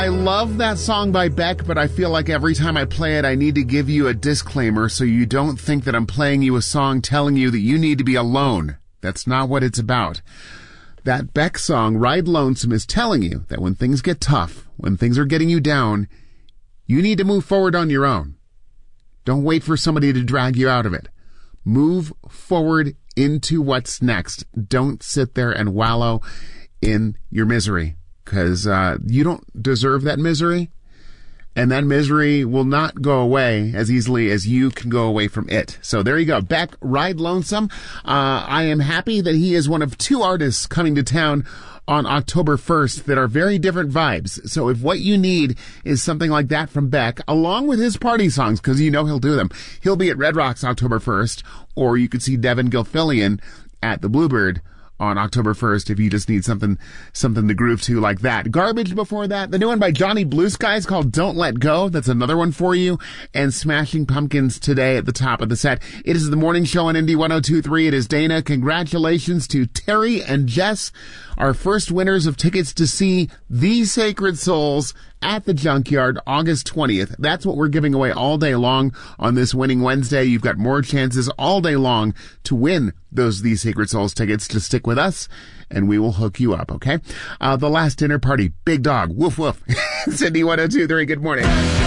I love that song by Beck, but I feel like every time I play it, I need to give you a disclaimer so you don't think that I'm playing you a song telling you that you need to be alone. That's not what it's about. That Beck song, Ride Lonesome, is telling you that when things get tough, when things are getting you down, you need to move forward on your own. Don't wait for somebody to drag you out of it. Move forward into what's next. Don't sit there and wallow in your misery, because you don't deserve that misery, and that misery will not go away as easily as you can go away from it. So there you go. Beck, Ride Lonesome. I am happy that he is one of two artists coming to town on October 1st that are very different vibes. So if what you need is something like that from Beck, along with his party songs, because you know he'll do them, he'll be at Red Rocks October 1st, or you could see Devin Gilfillian at the Bluebird on October 1st if you just need something to groove to like that. Garbage before that. The new one by Johnny Blue Skies called Don't Let Go. That's another one for you. And Smashing Pumpkins today at the top of the set. It is the morning show on Indie 102.3. It is Dana. Congratulations to Terry and Jess, our first winners of tickets to see The Sacred Souls at the Junkyard August 20th. That's what we're giving away all day long on this Winning Wednesday. You've got more chances all day long to win those The Sacred Souls tickets. Just stick with us and we will hook you up, okay? The Last Dinner Party, Big Dog, woof woof. Cindy 102.3, good morning.